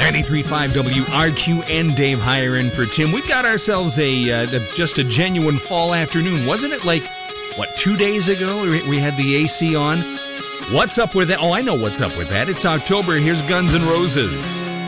93.5 WRQ and Dave Heyer in for Tim. We've got ourselves just a genuine fall afternoon. Wasn't it 2 days ago we had the AC on? What's up with that? Oh, I know what's up with that. It's October. Here's Guns N' Roses.